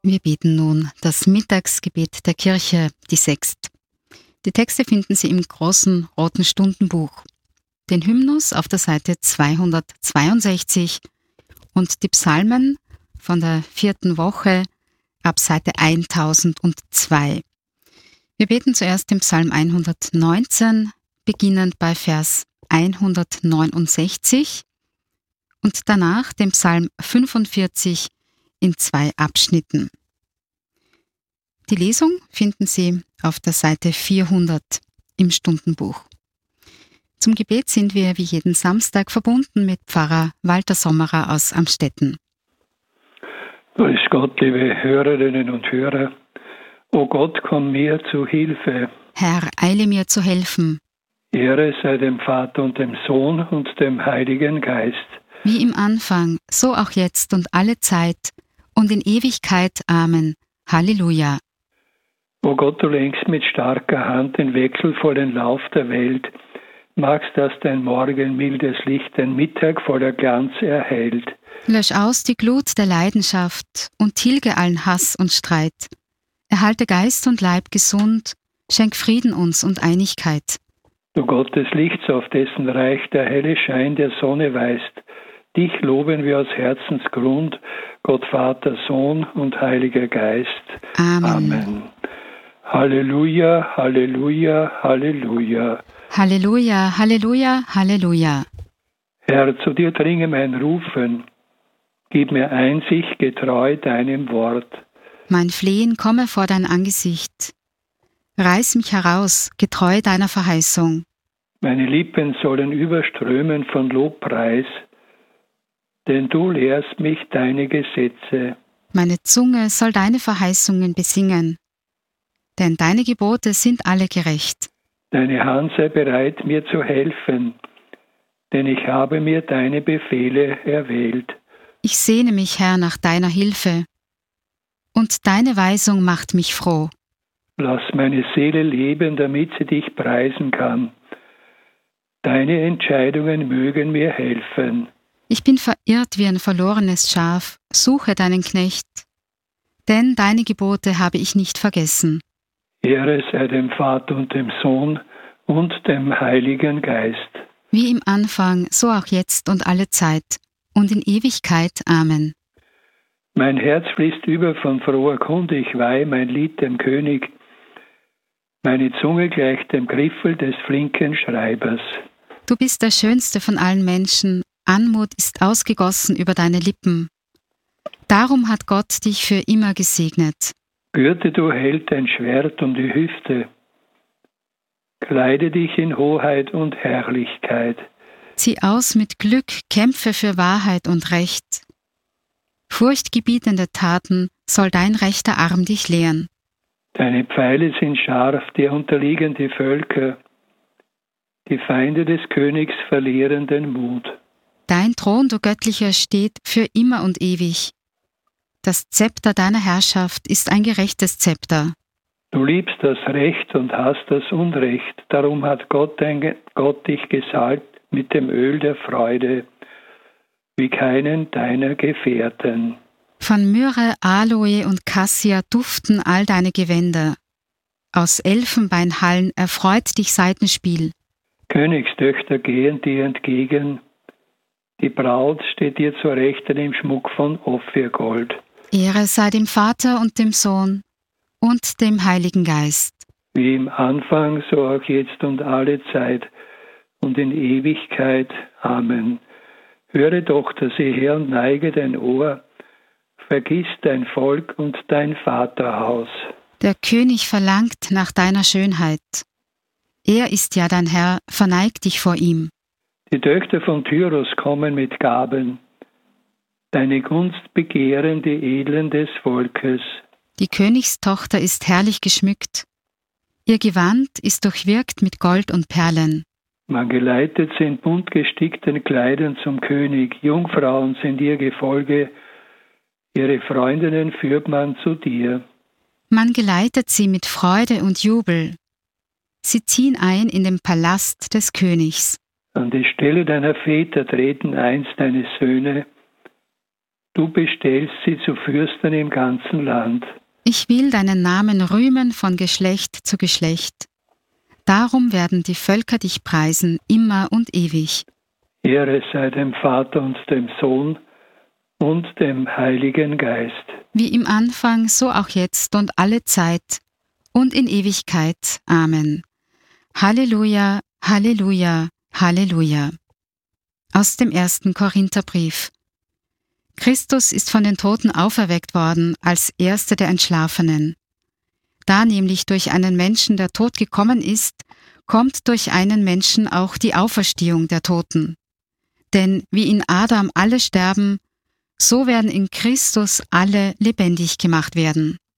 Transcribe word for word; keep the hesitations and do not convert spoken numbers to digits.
Wir beten nun das Mittagsgebet der Kirche, die Sext. Die Texte finden Sie im großen roten Stundenbuch, den Hymnus auf der Seite zweihundertzweiundsechzig und die Psalmen von der vierten Woche ab Seite eintausendzwei. Wir beten zuerst den Psalm hundertneunzehn, beginnend bei Vers hundertneunundsechzig und danach den Psalm fünfundvierzig in zwei Abschnitten. Die Lesung finden Sie auf der Seite vierhundert im Stundenbuch. Zum Gebet sind wir wie jeden Samstag verbunden mit Pfarrer Walter Sommerer aus Amstetten. Grüß Gott, liebe Hörerinnen und Hörer. O Gott, komm mir zu Hilfe. Herr, eile mir zu helfen. Ehre sei dem Vater und dem Sohn und dem Heiligen Geist. Wie im Anfang, so auch jetzt und alle Zeit und in Ewigkeit. Amen. Halleluja. O Gott, du lenkst mit starker Hand den wechselvollen Lauf der Welt, magst, dass dein Morgen mildes Licht den Mittag voller Glanz erhält. Lösch aus die Glut der Leidenschaft und tilge allen Hass und Streit. Erhalte Geist und Leib gesund, schenk Frieden uns und Einigkeit. Du Gott des Lichts, auf dessen Reich der helle Schein der Sonne weist, dich loben wir aus Herzensgrund, Gott Vater, Sohn und Heiliger Geist. Amen. Amen. Halleluja, Halleluja, Halleluja. Halleluja, Halleluja, Halleluja. Herr, zu dir dringe mein Rufen, gib mir Einsicht getreu deinem Wort. Mein Flehen komme vor dein Angesicht. Reiß mich heraus, getreu deiner Verheißung. Meine Lippen sollen überströmen von Lobpreis, denn du lehrst mich deine Gesetze. Meine Zunge soll deine Verheißungen besingen, denn deine Gebote sind alle gerecht. Deine Hand sei bereit, mir zu helfen, denn ich habe mir deine Befehle erwählt. Ich sehne mich, Herr, nach deiner Hilfe, und deine Weisung macht mich froh. Lass meine Seele leben, damit sie dich preisen kann. Deine Entscheidungen mögen mir helfen. Ich bin verirrt wie ein verlorenes Schaf, suche deinen Knecht, denn deine Gebote habe ich nicht vergessen. Ehre sei dem Vater und dem Sohn und dem Heiligen Geist. Wie im Anfang, so auch jetzt und alle Zeit und in Ewigkeit. Amen. Mein Herz fließt über von froher Kunde, ich weihe mein Lied dem König. Meine Zunge gleicht dem Griffel des flinken Schreibers. Du bist der schönste von allen Menschen, Anmut ist ausgegossen über deine Lippen. Darum hat Gott dich für immer gesegnet. Gürte du Held dein Schwert um die Hüfte, kleide dich in Hoheit und Herrlichkeit. Zieh aus mit Glück, kämpfe für Wahrheit und Recht. Furchtgebietende Taten soll dein rechter Arm dich lehren. Deine Pfeile sind scharf, dir unterliegen die Völker, die Feinde des Königs verlieren den Mut. Dein Thron, du Göttlicher, steht für immer und ewig. Das Zepter deiner Herrschaft ist ein gerechtes Zepter. Du liebst das Recht und hast das Unrecht, darum hat Gott, dein, Gott dich gesalbt mit dem Öl der Freude, wie keinen deiner Gefährten. Von Myrrhe, Aloe und Kassia duften all deine Gewänder. Aus Elfenbeinhallen erfreut dich Saitenspiel. Königstöchter gehen dir entgegen, die Braut steht dir zur Rechten im Schmuck von Ophirgold. Ehre sei dem Vater und dem Sohn und dem Heiligen Geist. Wie im Anfang, so auch jetzt und alle Zeit und in Ewigkeit. Amen. Höre doch, dass sie her und neige dein Ohr, vergiss dein Volk und dein Vaterhaus. Der König verlangt nach deiner Schönheit. Er ist ja dein Herr, verneig dich vor ihm. Die Töchter von Tyros kommen mit Gaben, deine Gunst begehren die Edlen des Volkes. Die Königstochter ist herrlich geschmückt. Ihr Gewand ist durchwirkt mit Gold und Perlen. Man geleitet sie in bunt gestickten Kleidern zum König. Jungfrauen sind ihr Gefolge, ihre Freundinnen führt man zu dir. Man geleitet sie mit Freude und Jubel. Sie ziehen ein in den Palast des Königs. An die Stelle deiner Väter treten einst deine Söhne. Du bestellst sie zu Fürsten im ganzen Land. Ich will deinen Namen rühmen von Geschlecht zu Geschlecht. Darum werden die Völker dich preisen, immer und ewig. Ehre sei dem Vater und dem Sohn und dem Heiligen Geist. Wie im Anfang, so auch jetzt und alle Zeit und in Ewigkeit. Amen. Halleluja, Halleluja, Halleluja. Aus dem ersten Korintherbrief. Christus ist von den Toten auferweckt worden als Erster der Entschlafenen. Da nämlich durch einen Menschen der Tod gekommen ist, kommt durch einen Menschen auch die Auferstehung der Toten. Denn wie in Adam alle sterben, so werden in Christus alle lebendig gemacht werden.